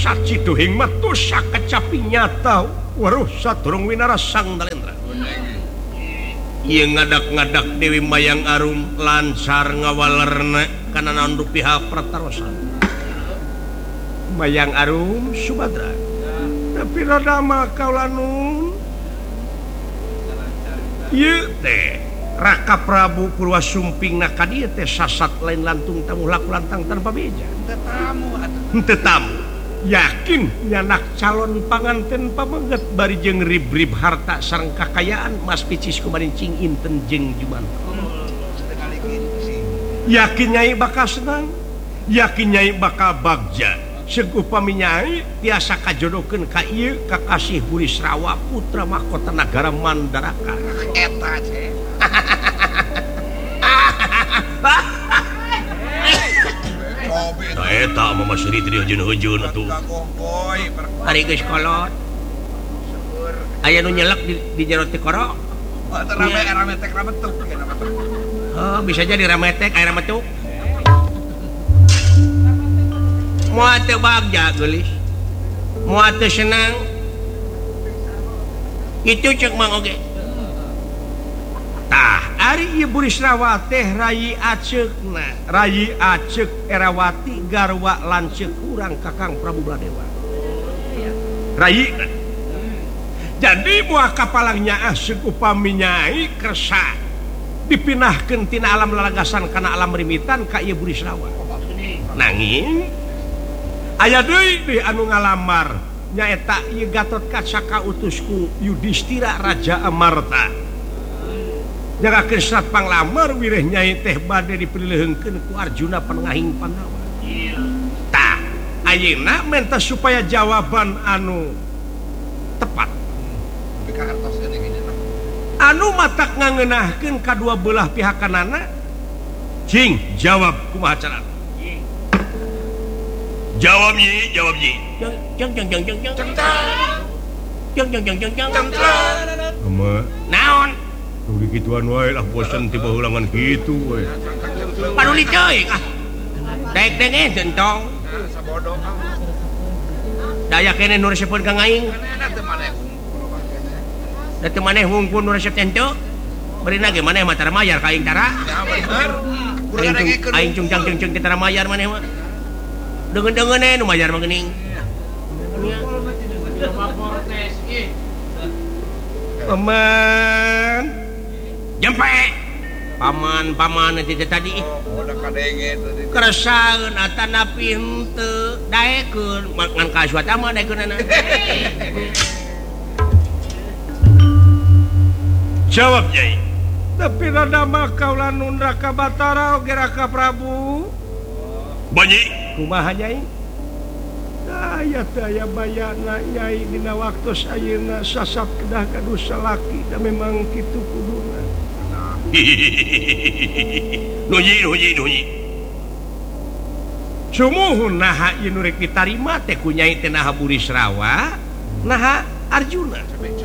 saciduhing matusa kecapi nyata waruh saturung winara sang Dalendra. Ieu ngadak-ngadak Dewi Mayang Arum lancar ngawalerna kana naon pihak pratarosan. Mayang Arum Subadra. Tapi rada makaulanun. Ieu teh Raka Prabu Purwasumpingna ka dieu teh sasat lain lantung tamu laku lantang tanpa beja. Henteu tamu. Yakin nyanak calon panganten pabanget bari jeung rib-rib harta sareng kakayaan Mas Picis kumarin cing inten jeung Jumanto. Yakin Nyai bakal senang. Yakin Nyai bakal bagja. Seug upami Nyai tiasa kajodokeun ka ieu kakasih Burisrawa putra mahkota nagara Mandaraka. Eta teh. Eta mah masri teh hujun-hujun atuh. Ari geus kolot. Aya nu nyelek di jero teh korok. Rametek rametuk. Oh, bisa jadi rametek aya rametuk. Moal teu bagja geulis. Moal teu senang. Itu ceuk mang oge. Tah, ari ieu Burisrawa teh Rai Aceukna, Rai Aceuk Erawati garwa lanceuk urang Kakang Prabu Baladewa. Rai. Jadi moal kapalang nyaah seug upami Nyai kersa dipinahkeun tina alam lalagasan kana alam rimitan ka ieu Burisrawa. Nanging aya deui anu ngalamar nyaeta ieu Gatotkaca kautusku Yudhistira Raja Amarta. Jagakeun surat panglamar wireh Nyai teh bade dipiliheungkeun ku Arjuna Panengahing Pandawa. Tah, ayeuna menta supaya jawaban anu tepat. Anu matak ngangeunahkeun kadua belah pihakanana. Cing, jawab kumaha carana? Jawab Nyi, jawab Nyi. Jeng. Naon? Udah gituan wae lah bosan tiba ulangan gitu we. Paduli teuing ah. Daek dengen centong. Daya kene nu resepkeun ka aing. Da teu maneh hungkul nu resep teh teu. Beurina ge maneh mah tara mayar ka aing tara. Aing cungcang-cungcung teh tara mayar maneh mah. Deungeun-deungeun nu mayar mah geuning. Paman Jempe paman nanti tadi keresahan atanapi henteu daekeun ngan kasuata mah daekeunana. Jawab Nyai. Tapi rada makaulanun Raka Batara oge Raka Prabu. Banyi kumaha Nyai? Daya bayana Nyai dina waktu ayeuna sasap kedah kadusa laki da memang kitu kuduna. Nuji. Sumuhun naha ieu nu rek ditarima teh ku Nyai teh naha Burisrawa, naha Arjuna.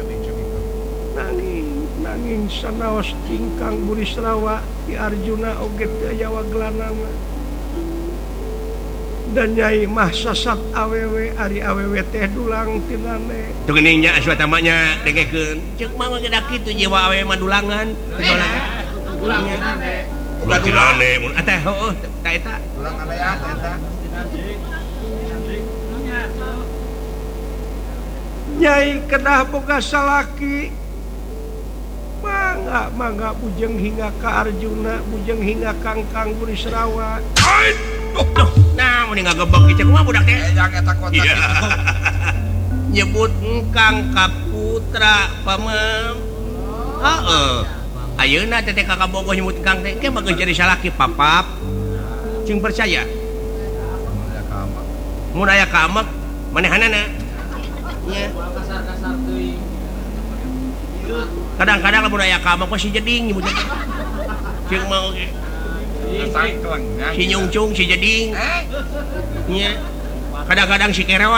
Nanging sanaos tingkang Burisrawa di Arjuna oge teu aya waglana mah. Dan Nyai mah sasat awewe ari awewe teh dulang tinane. Teu geuning nya aswata mah nya dengekeun. Ceuk mah gedak kitu jiwa awewe mah dulangan. Dulangan. Ulah tinane mun ateh heuh ta eta. Dulangan aya eta. Nyai kedah boga salaki. Mangga bujeng hingga ka Arjuna, bujeng hingga Kang Burisrawa. Nah, mending ngagebeg ieu kumaha budak teh? Eta kota. Nyebut engkang ka putra paman. Heeh. Ayeuna teh ka bogoh nyebut engkang teh ke bageus jadi salaki papap. Cing percaya. Mun aya ka amak manehanana. Nya. Kadang-kadang lamun aya ka amak si jeding nyebutna. Cing mah oge. Si nyungcung si jeding. Nya. Kadang-kadang si kerod.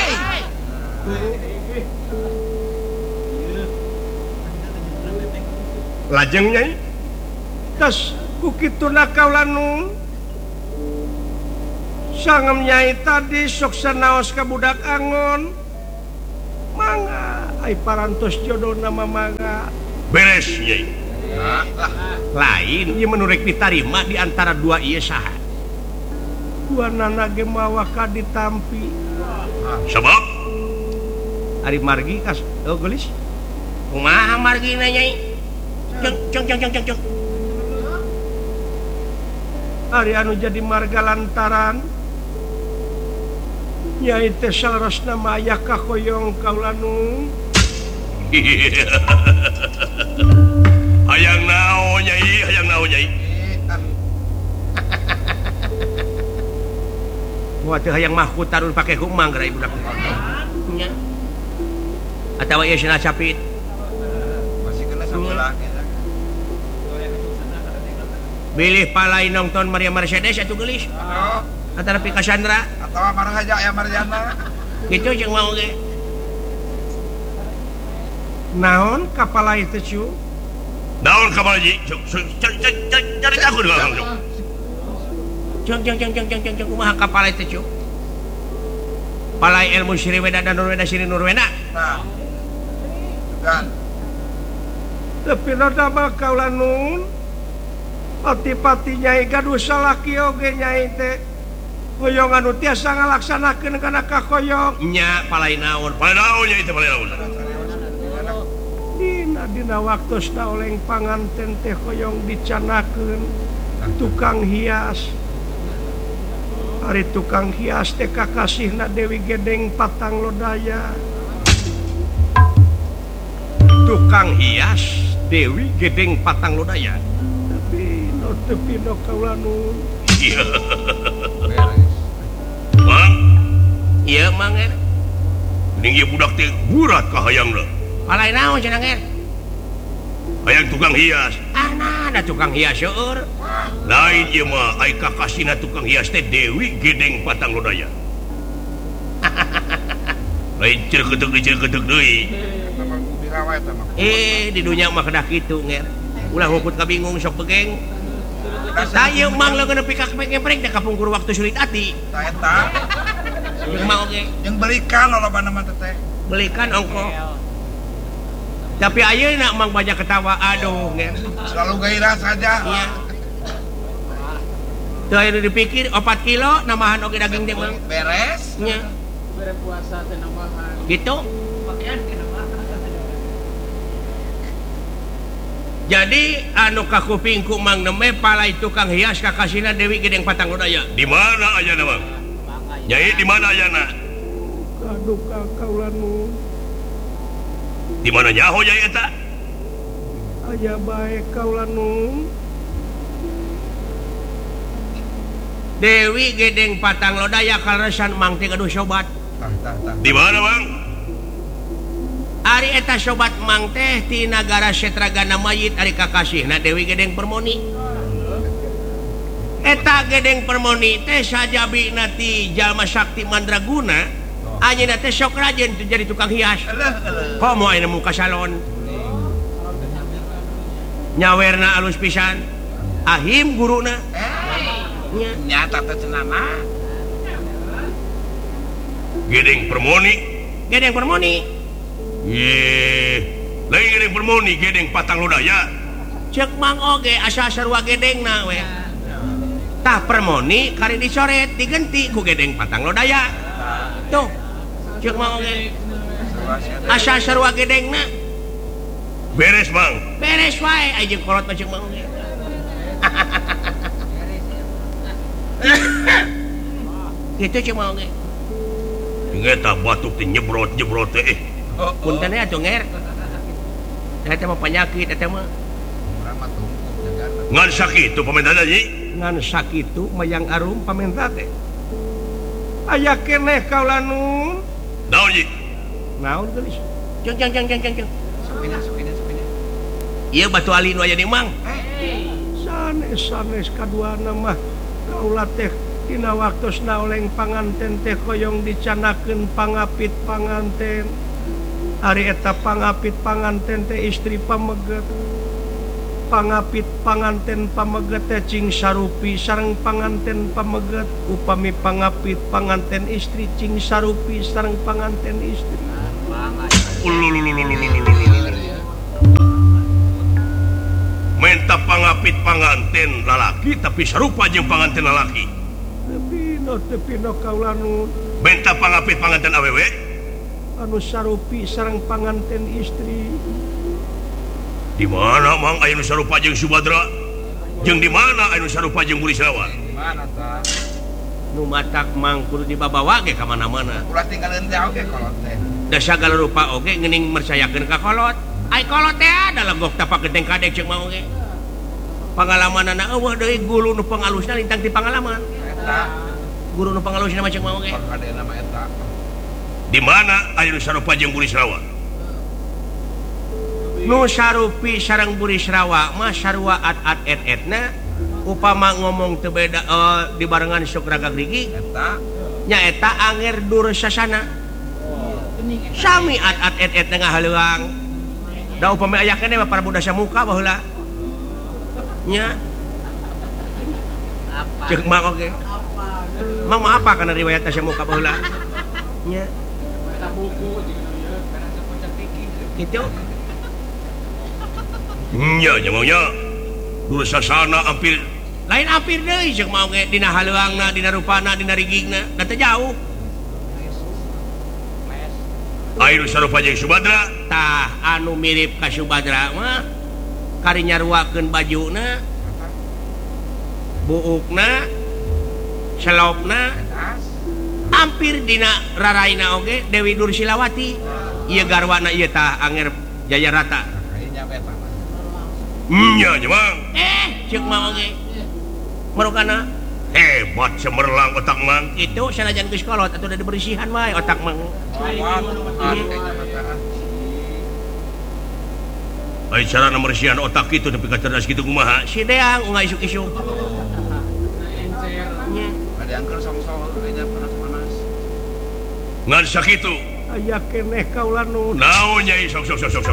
Lajeng Nyai. Tas ku kitu nakaulanun sangemnyai tadi soksanaos ka budak angon mangga ai parantos jodoh nama mangga beres Nyai lain ieu menurut ditarima di antara dua ieu saha dua nana ge mawa ka ditampi sebab ari margi kas gelis kumaha margi na Nyai ceng ari anu jadi marga lantaran Nyai teh salarosna mah aya kakoyong kaulanu hayang naon Nyai wah teh hayang mahkut tarun pake humang gerai budak nya atawa ieu cenah capit masih kena sambelah bilih palai nonton Maria Mercedes atuh gelis antara Pika Sandra atau marah aja ya Marjana gitu jeung mau ge naon kapalai teh cu naon kapalai cari aku dulu jeng kumaha kapalai teh cu palai ilmu Sri Weda dan Nurweda Sri Nurweda nah kan tapi rada bakal lanun pati-pati Nyai gaduh salaki oge Nyai teh hoyong anu tiasa ngalaksanakeun kana kakoyong nya palai naon Nyai teh palai naon dina waktosna oleng panganten teh hoyong dicanakeun tukang hias ari tukang hias teh kakasihna Dewi Gedeng Patang Lodaya tukang hias Dewi Gedeng Patang Lodaya tapi no kaulanu iya Mang iya Mang ning budak teh burat ka hayang lo palai naon cenah nger hayang tukang hias ada tukang hias seueur lain ieu mah ai kakasina tukang hias teh Dewi Gedeng Patang Lodaya lain cereukeuteup deui di dunya mah kedah kitu nger ulah hukut kabingung sok pegeng saya mang leungeun nepi ka keprek da kapungkur waktu sulit ati eta jeung mang oge jeung belikan lolobana mah teh belikan ongko tapi ayeuna mang banyak ketawa aduh nger selalu gairah saja iya teu aya dipikir 4 kilo namahan oge daging teh mang beres nya bere puasa teh namahan gitu pakaian ke namahan jadi anu kakupingku mang neme palai tukang hias kakasina Dewi Gedeng Patang Lodaya di mana ayana Mang Nyai di mana ayana aduh kaulanu di mana nyaho Nyai eta aya bae kaulanu Dewi Gedeng Patang Lodaya kaleresan Mang teh gaduh sobat di mana Mang ari eta sobat Mang teh ti nagara Setragana Mayit ari kakasihna Dewi Gedeng Permoni eta Gedeng Permoni teh sajabina ti jalma sakti mandraguna anjeunna teh sok rajen jadi tukang hias komo aya muka salon nyawerna alus pisan ahim guruna nyata teh cenana Gedeng Permoni ye lain Gedeng Permoni Gedeng Patang Lodaya cek Mang oge asa sarua gedengna we tah Permoni kari dicoret diganti ku Gedeng Patang Lodaya tuh cek Mang oge asa sarua gedengna beres Mang beres wae aja kolot cek Mang oge gitu cek Mang oge ngeta batuk teh nyebrot teh puntennya atuh nger eta mah penyakit eta mah ngan sakitu pamenta Nyi ngan sakitu mayang arum pamenta teh aya keneh kaulanu naon Nyi naon geulis ceng supina ieu batu ali nu aya di Mang sanes kaduana mah kaula teh dina waktosna oleng panganten teh koyong dicanakeun pangapit panganten. Ari eta pangapit panganten teh istri pameget. pangapit panganten pameget cing sarupi sareng panganten pameget upami pangapit panganten istri cing sarupi sareng panganten istri menta pangapit panganten lalaki tapi sarupa jeung panganten lalaki Tepino kaulanun menta pangapit panganten awewe anu sarupi sareng panganten istri. Di mana mang aya nu sarupa jeung Subadra? Jeung di mana aya nu sarupa jeung Burisrawa? Mana tah? Nu matak mang kudu dibabawa ge ka mana-mana. Ulah tinggalin teh oge kolot teh. Da sagala rupa oge geuning mercayakeun ka kolot. Ai kolot teh ada legok tapak gedeng kadek ceuk mah oge. Pangalamanana eueuh deui guru nu pangalusna lintang ti pangalaman. Eta Guru nu pangalusna mah ceuk mah oge. pakadena mah eta. Di mana aya nu sarupa jeung Burisrawa? Nu sarupi sareng Burisrawa mah sarua at et-etna upama ngomong teu beda dibarengan sok raga grigi Eta nyaeta anger dur sasana sami at et-etna ngahaleuang da upami aya keneh para budak samuka baheula nya ceuk mah oge mang mah apa kana riwayat samuka baheula nya Eta buku jeung ieu karena sepocak pikir. kitu. Nya maunya Dursasana hampir Lain hampir deui ceuk mah oge dina haleuangna, dina rupana, dina rigigna, da teu jauh. aya nu sarupa jeung Subadra. Tah anu mirip ka Subadra mah kari nyaruakeun bajuna, buukna, selopna, hampir dina raraina oge Dewi Dursilawati. Ieu garwana ieu tah Anger Jayarata. kayaknya beta. Nya mang Ceuk mah oge. Marokana hebat cemerlang otak mang. itu sanajan geus kolot atuh da dibersihan wae otak mah. Ai cara nomorsian otak kitu tapi kacerdas kitu kumaha? Si Deang ungah isuk-isuk. Encer. Nya. Ada yang keur song-song kayaknya panas-panas. Ngan sakitu. Aya keneh kaulanun. Naon nyai sok.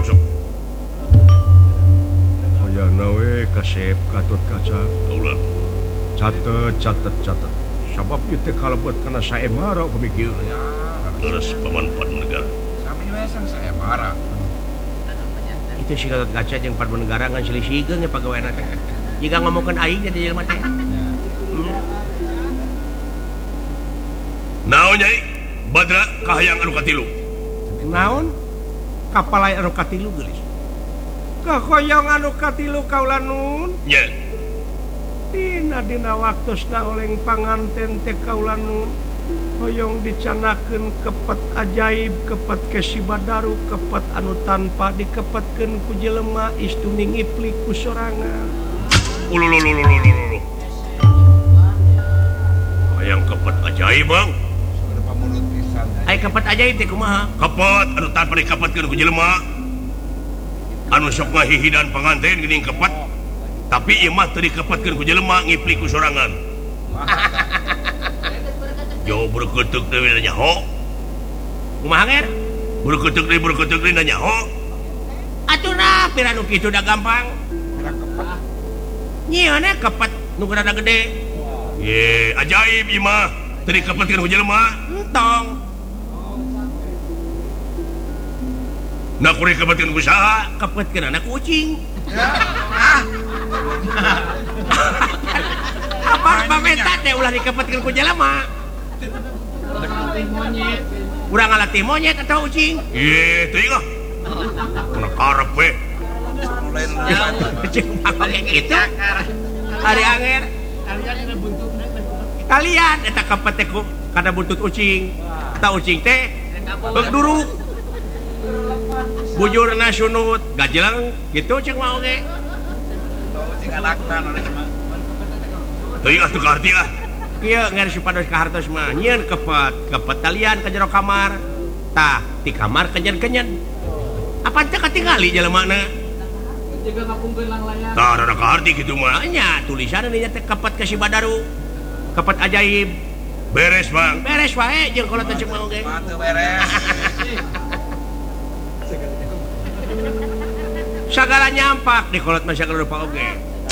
Aya nawe kasep katut kaca. Ulah. Catet. Sabab ieu teh kalebet kana saemara pamikir. Terus pamanfaat negara. Kami we sang saya marah. Itu si Gatot Kaca jeung Padma Negara ngan silih-silihkeun ge pagaweana teh. Jika ngomongkeun aing jadi jelema teh. Naon nyai? Badra kahayang anu katilu. Naon? Kapalai anu katilu geulis. Kahoyong anu katilu kaulanun. Nya. Dina waktosna oleng panganten teh kaulanun. Hoyong dicanakeun kepet ajaib, kepet kesibadaru, kepet anu tanpa dikepetkeun ku jelema istuni ngiplik ku sorangan. Ulululululululu. Hayang kepet ajaib bang. Sudah pamulut pisan. Ai kepet ajaib teh kumaha? Kepet anu tanpa dikepetkeun ku jelema. Anu sok ngahihidan panganten geuning kepet. Tapi ieu mah teu dikepetkeun ku jelema ngiplik ku sorangan. Jo berkutuk deui nanya ho. Kumaha nger? Berkutuk deui nanya ho. Aturna pira nu kitu da gampang. Nyieuna kepet nu rada gede. Ye, ajaib ieu mah teu dikepetkeun ku jelema. Entong. Na kuring kepetkeun ku saha? Kepetkeun anak kucing. Apa pamenta teh ulah dikepetkeun ku jelema? Monyet. Urang ngalatih monyet atau ucing? Ye, teuing ah. Kana karep we. Lain Cing kayak gitu. Hari anger. Kalian ada buntutna. Kalian eta kepet teh kada buntut ucing. Eta ucing teh beuk duruk. Bujurna sunut, gajelang gitu ceuk mah oge. sing anakna nu mah. Teuing ah teu kaharti ah. Ieu ngan supados kahartos mah nyieun kepet talian ka jero kamar. Tah, di kamar kenyen-kenyen. Apa teh katingali jelemana? Jaga ngapungkeun lang layar. Tah rada kaharti kitu mah. Nya tulisan ini teh kepet ka si Badaru. Kepet ajaib. Beres, Bang. Beres wae jeung kalau teh ceuk mah oge. Mah teu beres. Sagala nyampak di kolot masyarakat lupa oge.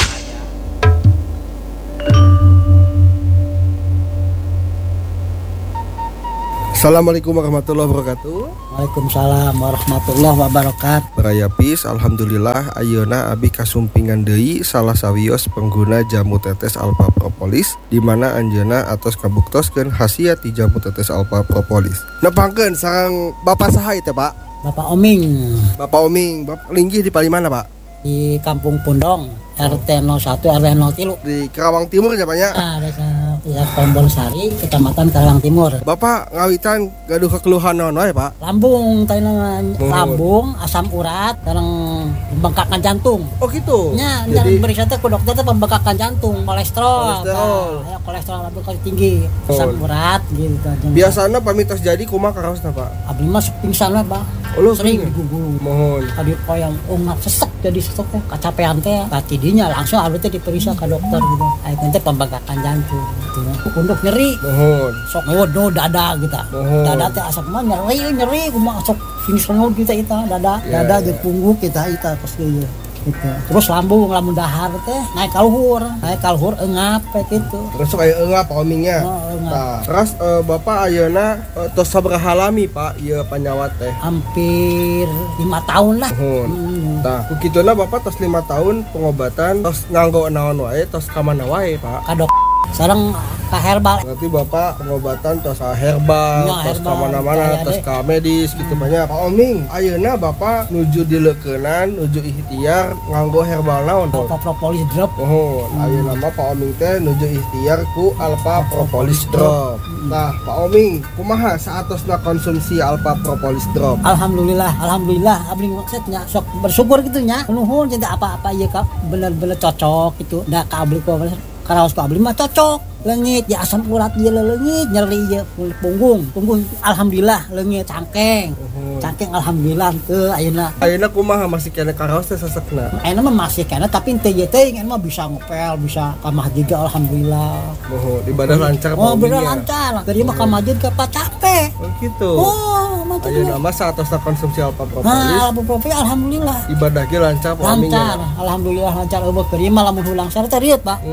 Assalamualaikum warahmatullahi wabarakatuh. Waalaikumsalam warahmatullahi wabarakatuh. Barayapis, alhamdulillah ayeuna abi kasumpingan deui salah sawios pengguna jamu tetes Alpha Propolis di mana anjeunna atos kabuktoskeun khasiat di jamu tetes Alpha Propolis. Nepangkeun sareng Bapak saha teh, Pak? Bapak Oming Bapak Oming, Bapak linggih di paling mana, Pak? di Kampung Pundong, RT 01 RW 03. Di Karawang Timur ya, Pak ya? Desa Tombol Sari, Kecamatan Karawang Timur. Bapak ngawitan gaduh kekeluhan naon wae, Pak? Lambung, lambung, asam urat, dan pembengkakan jantung. Oh gitu. Nya, Jadi beri ke dokter itu pembengkakan jantung, kolesterol. Kolesterol lambung tinggi, asam urat gitu. biasana pamitos jadi kumaha karaosna, Pak? Abdi mah pingsan we, Pak. Lu Sering digugul. Mohon. Tadi koyang ungap sesek jadi sesek teh kacapean teh tidinya langsung abdi teh diperiksa ke dokter gitu. Aya teh pembengkakan jantung gitu. Untuk nyeri Mohon. sok ngewodo dada gitu. Mohon. Dada teh asap mah nyeri kumaha sok finish ngeud kita dada jeung punggung kita pas gitu. Terus lambung dahar teh naik ka luhur eungap gitu. Terus kayak enggak Pak Omingnya. Eungap. Nah, terus Bapak ayeuna tos sabaraha lami Pak ieu panyawat teh? Hampir 5 tahun lah. Nah, kukituna Bapak tos 5 tahun pengobatan tos nganggo naon wae tos ka mana wae Pak? Kadok sareng ka herbal. Berarti Bapak pengobatan tos herbal, Ya, tos ka herbal, mana-mana, kayak tos deh. ka medis gitu banyak. Pak Oming, ayeuna Bapak nuju dileukeunnan, nuju ikhtiar nganggo herbal naon? Alpha Propolis drop. Mohon, ayeuna mah Pak Oming teh nuju ikhtiar ku Alpha Propolis Drop. Nah, Pak Oming, kumaha saatosna konsumsi Alpha Propolis Drop? Alhamdulillah abdi maksudnya sok bersyukur gitu nya. Nuhun cinta apa-apa ieu ka bener-bener cocok gitu. Da ka abdi ku karaos ku abdi mah cocok. Leungit ya asam urat ieu leungit, nyeri ieu punggung alhamdulillah leungit cangkeng. Cangkeng alhamdulillah teu ayeuna. Ayeuna kumaha masih kena karaos teh sesekna? Ayeuna mah masih kana tapi teu ieu teh mah bisa ngepel, bisa ka masjid alhamdulillah. Mohon ibadah lancar Pak Oh, Oming. bener lancar. Dari mah ka masjid ke pak capek. Oh gitu. Oh, mah teh. Ayeuna mah saatosna konsumsi Alpha Propolis. Nah, alhamdulillah. Ibadah ge lancar Pak Oming. Lancar, alhamdulillah lancar eueuh kerima lamun hulang sare teh riet, Pak.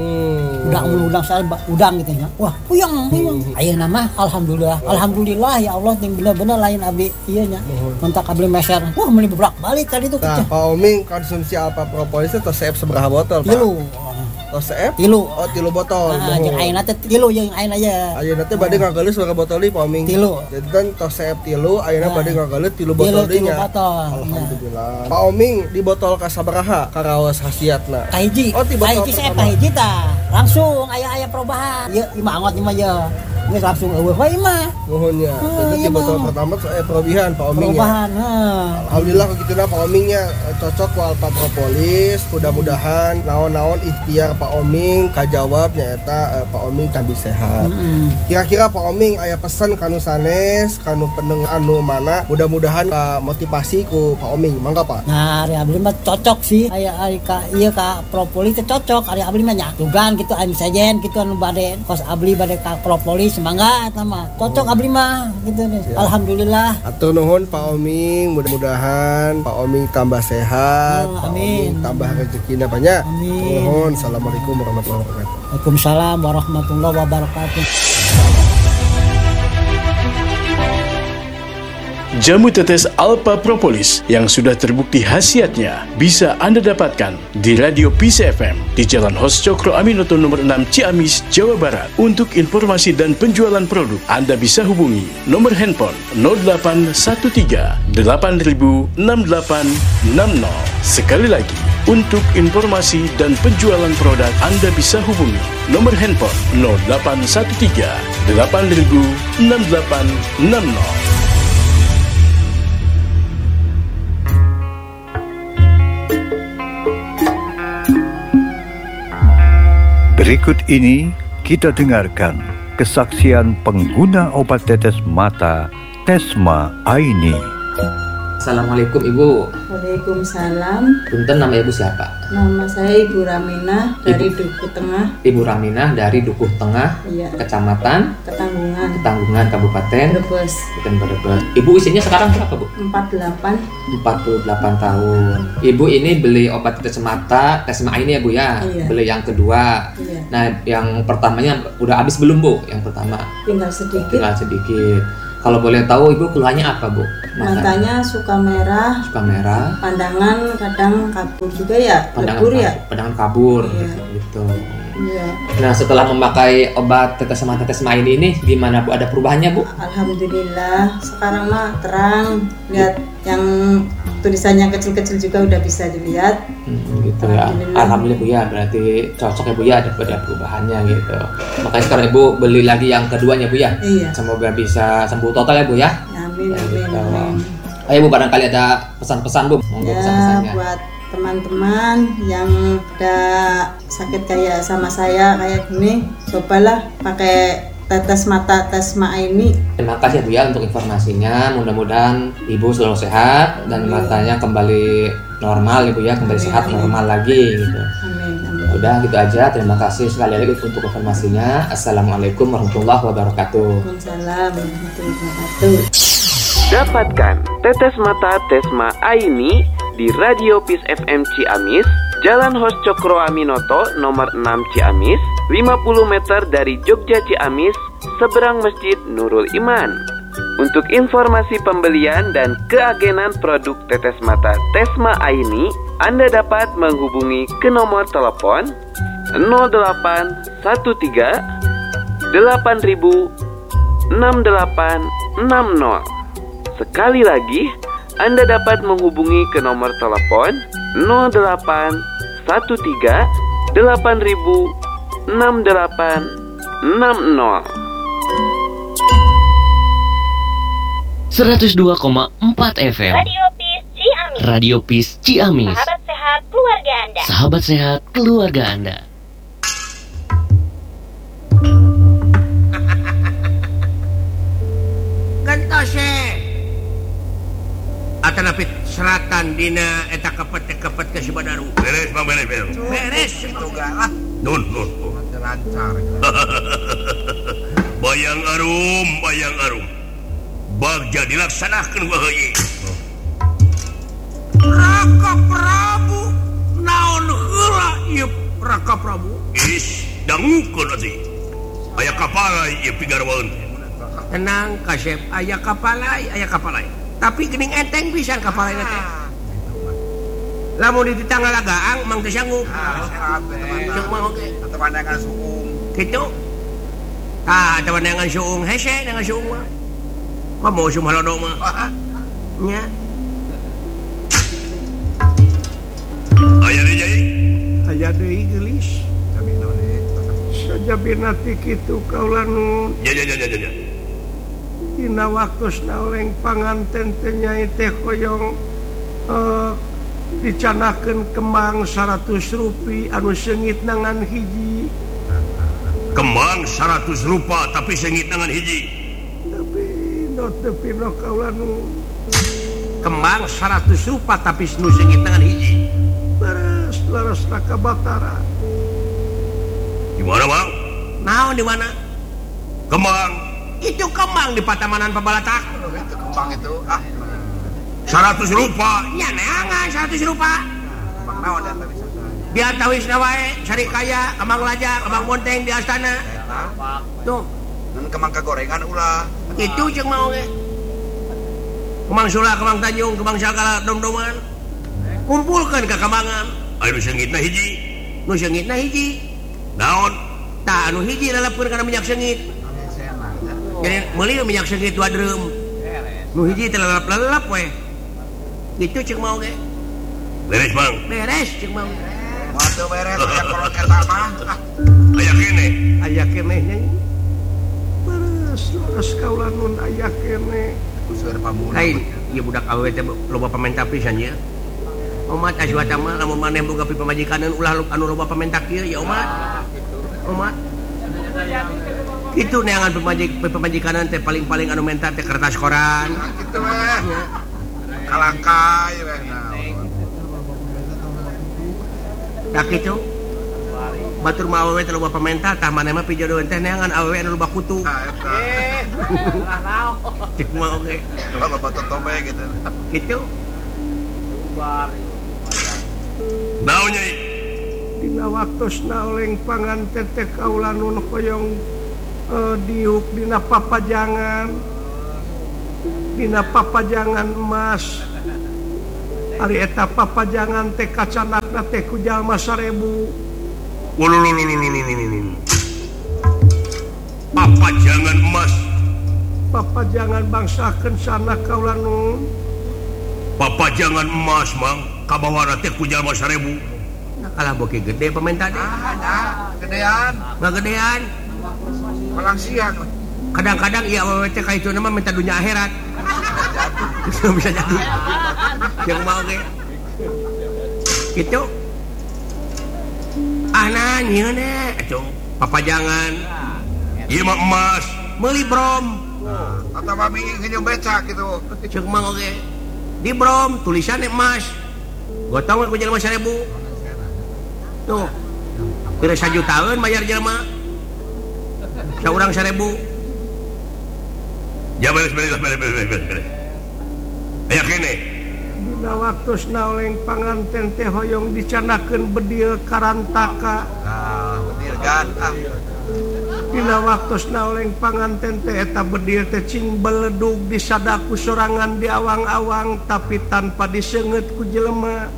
Udang sare udang gitu nya. Wah, puyeng. Ayeuna mah alhamdulillah ya Allah yang bener-bener lain abdi ieu nya. Mentak abdi meser. Wah, meuli berak balik tadi tuh Nah, Pak Oming konsumsi Alpha Propolis teh tos seep sabaraha botol, Pak? 3. Tos seep? 3. Oh, 3 botol. Nah, jeung ayeuna teh 3 jeung ayeuna ya. Ayeuna teh bade ngageuleus berapa botol deui Pak Oming? 3. Jadi kan tos seep 3, ayeuna bade ngageuleus 3 botol deui nya. Alhamdulillah. Pak Oming di botol ka sabaraha karaos khasiatna? Kahiji. Oh, di botol Kahiji saya pertama. kahiji tah. Langsung aya perubahan. Ieu imah angot imah ya. Geus langsung eueuh we imah. Nuhunnya. Jadi di iya, botol Bang. pertama perubahan Pak Oming ya. Perubahan, Alhamdulillah begitulah Pak Omingnya cocok ku Alpha Propolis. Mudah-mudahan naon-naon ikhtiar Pak Oming kajawab nyaeta Pak Oming tambah sehat. Kira-kira Pak Oming aya pesan kanu sanes, kanu pendengar anu mana mudah-mudahan motivasi ku Pak Oming. Mangga Pak. Nah, ari abdi mah cocok sih. Aya ka ieu ka propolis teh cocok. Ari abdi mah nya dugan gitu anu sajen gitu anu bade kos abdi bade ka propolis mangga eta mah. Cocok abdi mah gitu deh. Alhamdulillah. Atur nuhun Pak Oming, mudah-mudahan Pak Oming tambah sehat, Pak amin. Oming tambah rezekina banyak. Amin. Nuhun. Assalamualaikum warahmatullahi wabarakatuh. Waalaikumsalam warahmatullahi wabarakatuh. Jamu tetes Alpha Propolis yang sudah terbukti khasiatnya bisa Anda dapatkan di Radio Peace FM di Jalan Hos Cokro Aminoto nomor 6 Ciamis, Jawa Barat. Untuk informasi dan penjualan produk, Anda bisa hubungi nomor handphone 0813 8000 6860. Sekali lagi, untuk informasi dan penjualan produk, Anda bisa hubungi nomor handphone 0813 8000 6860. Berikut ini kita dengarkan kesaksian pengguna obat tetes mata Tesma Aini. Assalamualaikum Ibu. Waalaikumsalam. Punten, nama Ibu siapa? Nama saya Ibu Raminah dari Dukuh Tengah. Ibu Raminah dari Dukuh Tengah, Iya. Kecamatan Ketanggungan, Kabupaten Brebes. Brebes. Ibu usianya sekarang berapa, Bu? 48. 48 tahun. Ibu ini beli obat tetes mata, Tesma ini ya Bu ya. Iya. Beli yang kedua. Iya. Nah, yang pertamanya udah habis belum, Bu? Yang pertama. Tinggal sedikit. Tinggal sedikit. Kalau boleh tahu Ibu keluhannya apa, Bu? Matanya suka merah. Suka merah. Pandangan kadang kabur juga ya. Lebur ya. Pandangan kabur. Iya. Gitu. Iya. Nah, setelah memakai obat tetes mata Tesma ini gimana, Bu? Ada perubahannya, Bu? Alhamdulillah. Sekarang mah terang. Lihat yang tulisannya kecil-kecil juga udah bisa dilihat. Gitu ya. Alhamdulillah Bu ya, berarti cocok ya Bu ya, ada perubahannya gitu. Makanya sekarang Ibu beli lagi yang keduanya Bu ya. Iya. Semoga bisa sembuh total ya Bu ya. Amin, amin, Gitu. amin. Ayo Bu, barangkali ada pesan-pesan Bu. Monggo Ya, pesan-pesannya. buat teman-teman yang udah sakit kayak sama saya kayak gini, cobalah pakai tetes mata Tesma ini. Terima kasih Bu ya untuk informasinya. Mudah-mudahan Ibu selalu sehat dan matanya kembali normal Ibu ya, kembali sehat normal lagi gitu. Amin, amin. Udah gitu aja. Terima kasih sekali lagi untuk informasinya. Assalamualaikum warahmatullahi wabarakatuh. Waalaikumsalam warahmatullahi wabarakatuh. Dapatkan tetes mata Tesma Aini di Radio Peace FM Ciamis, Jalan Hos Cokro Aminoto nomor 6 Ciamis, 50 meter dari Jogja Ciamis, seberang Masjid Nurul Iman. Untuk informasi pembelian dan keagenan produk tetes mata Tesma Aini, Anda dapat menghubungi ke nomor telepon 0813 8000 6860. Sekali lagi, Anda dapat menghubungi ke nomor telepon 0813 8000 6860. 102,4 FM Radio Peace Ciamis. Radio Peace Ciamis. Sahabat sehat keluarga Anda. Sahabat sehat keluarga Anda. Gentose Atanapit selatan dina eta kepet ke si Badaru. Beres, Bang, beres. Beres Itu gak Nun. lancar. Bayang arum. Bagja dilaksanakan wahayi. Raka Prabu naon heula ieu Raka Prabu? Is dangukeun atuh. Aya kapalai ieu pigarwaeun. Tenang Kasep, aya kapalai. Tapi geuning enteng pisan kapalaina teh. Lamun di tanggal lagaang mang teu sanggup. Cek mah oge. Temandangan suung. Kitu. Tah temandangan suung hese dengan suung mah. Kamu cuma lodo mah. Nya. Aya deui Jai. Aya deui geulis. Sajabina ti kitu kaula nu. Ya. Dina waktosna oleng panganten teh nyai teh koyong dicanakeun kembang 100 rupi anu seungit nangan hiji. Kembang 100 rupa tapi seungit nangan hiji. Tapi no kaula nu kembang 100 rupa tapi nu seungit nangan hiji. Laras raka Batara. Di mana, Bang? Naon di mana? Kembang. Itu kembang di Patamanan Pabalatak. Itu kembang itu 100 rupa. Ya neangan 100 rupa. kembang naon dan bisa Dia tawisna wae, Sarikaya, Kembang Laja, Kembang Monteng di Astana. Tuh, dan kembang kegorengan ulah. itu jeung mau ge. Kembang Sula, Kembang Tanjung, Kembang Sagala dom-doman. Kumpulkeun ka kembangan. Anu seungitna hiji. Nu seungitna hiji. Naon? Tah anu hiji laleupkeun kana minyak seungit. Jadi meuli minyak seungit 2 drum. Nu hiji teh lelep-lelep we. Gitu ceuk mau ge. Beres, Bang. Beres ceuk mau. Moal teu beres aya kolot eta mah. Aya kene. Aya keneh nya. Beres kaula nun aya keneh. Useur pamulang. Lain, ieu budak awewe teh loba pamenta pisan ya. Umat aswata mah lamun maneh boga pamajikaneun ulah anu loba pamenta kieu ya umat. Umat. Itu neangan pemajikanan teh paling-paling anu menta teh kertas koran. Gitu we. kalangkai weh. Tak itu batur mah awewe teh loba pamental tah maneh mah pijodohan teh neangan awewe anu loba kutu. Cek mah oge. Loba batur tobe gitu. Kitu. Naon nyai? Dina waktosna oleng panganten teh kaula nun hoyong diuk dina papajangan emas. Ari eta papajangan teh kacanakna teh ku jalma 1000. Papajangan emas. Papajangan bangsakeun sana kaula nun. Papajangan emas mang kabawana teh ku jalma 1000. Nah kalah beuki gede pamenta teh. Gedean. Ngagedean. Malang siang. Kadang-kadang ieu awewe teh ka ituna mah minta dunya akhirat. Bisa jadi. Yang mau ge. Kitu. Nah nyieun atuh papajangan. Ieu mah emas, meuli brom. Atau mami ngenyum becak gitu. Ceuk mah oge. Di brom tulisanna emas. Gotong ku jelema 1000. Tuh. Kira 1 jutaan bayar jelema. Saurang 1000. Ya beres. Aya kene. Dina waktosna oleng panganten teh hoyong dicanakeun bedil karantaka. Bedil gantah. Dina waktosna oleng panganten teh eta bedil teh cing beledug disadaku sorangan di awang-awang tapi tanpa diseungeut ku jelema.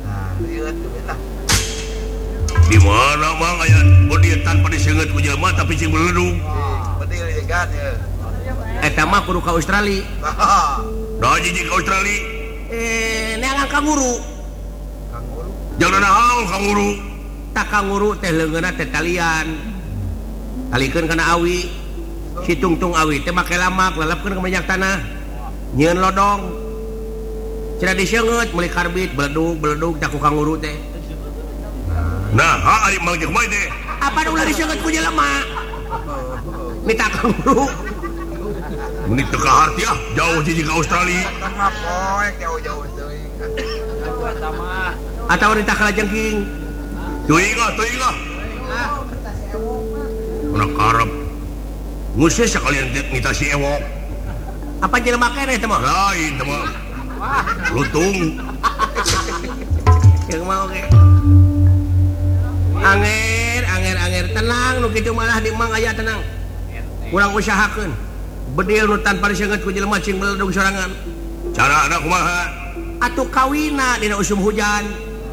Di mana mang aya bedil tanpa diseungeut ku jelema tapi cing beledug? Bedil jegan ya. Eta mah kudu ka Australia. Nah jijik ka Australia. Neangan kanguru. Jangan naon kanguru. Tak kanguru teh leungeunna teh talian. Talikeun kana awi. Si tungtung awi teh make lamak lelepkeun ka minyak tanah. Nyieun lodong. Cenah diseungeut meuli karbit beledug tak ku kanguru teh. Nah, ari mang jeung kumaha teh? Apa ulah diseungeut ku jelema? Mita kanguru. Menik teu kaharti ah, jauh jijik ka Australia. Tengah poek jauh-jauh teuing. Atawa ditah kalajengking. Teuing ah. Udah karep. Ngusih sekalian ngita si ewok. Apa jelema keneh teh mah? Lain teh mah. Lutung. Yang mau ge. Anger tenang nu kitu malah di mang aya tenang. Kurang usahakeun. Bedil nu tanpa diseungeut ku jelema cing beledug sorangan. Carana kumaha? Atuh kawina dina usum hujan.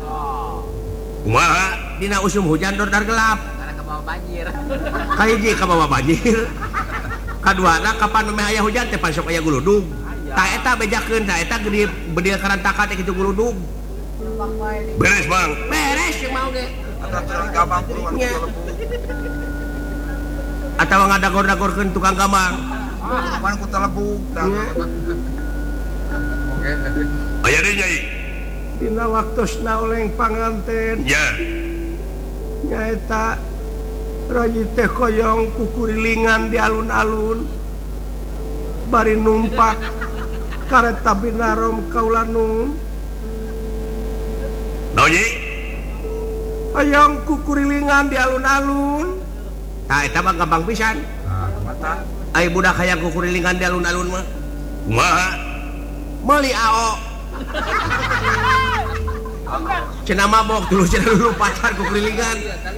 Kumaha? Dina usum hujan dordar gelap. Karena kebawa banjir. Kahiji kabawa banjir. Kaduana kapan memeh aya hujan teh pan sok aya guludug. Tah eta bejakeun tah eta gede bedil karantaka teh kitu guludug. Beres, Bang. Beres jeung mau ge. Ada teuing gamang puluhan lembu. Atawa ngadagor-dagorkeun tukang gamang. Man ku telebuk. Aya deui nyai. Dina waktosna oleng panganten. Ya. Nyaeta raji teh koyong kukurilingan di alun-alun. Bari numpak kareta binarom kaula nun. Naon nyai? Hoyong kukurilingan di alun-alun. Tah eta mah gampang pisan. Mata. Ai budak hayang kukurilingan di alun-alun mah. Kumaha? Meuli AO. Cenah mabok dulu cenah dulu pacar kukurilingan.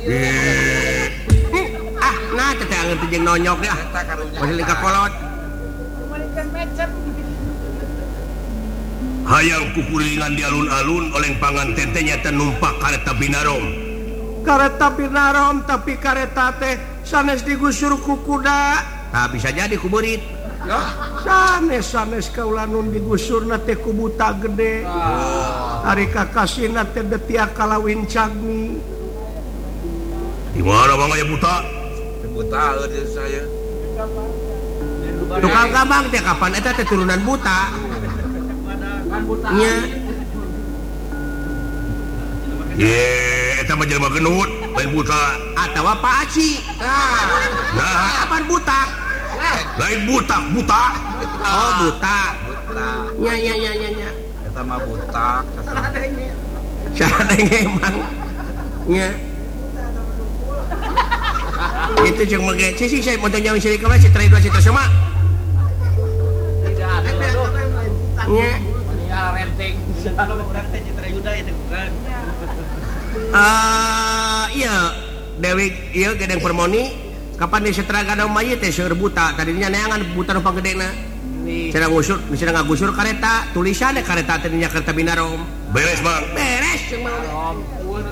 Nah teh angeur teh jeung nonyok dah. Masih lika kolot. Hayang kukurilingan di alun-alun oleh panganten teh nyata numpak kareta binarom. Kareta binarom tapi kareta teh sanes digusur ku kuda. Nah bisa jadi ku beurit. Sanes kaula nun digusur teh ku buta gede. Ari kakasina teh detia kalawin cagni. Di mana bang aya buta? Buta euy saya. Tukang gamang teh kapan eta teh turunan buta. Nya. Eta mah jelema genut, lain buta. Atawa Pak Aci. Nah, kapan buta? Lain buta. Oh, buta. Nya. Eta mah butak. Sadenge emang. Nya. Itu jeung mage sih saya mau tanya sih kalau si trai dua situ sama. Nya. Ya renting. Kalau renting Citra Yuda itu bukan. Iya Dewi iya gedeng Permoni kapan di setra gadang mayit teh seueur buta tadinya neangan buta nu pagedena cenah ngusur cenah ngagusur kareta tulisannya kareta teh nya kereta Binarom beres Bang beres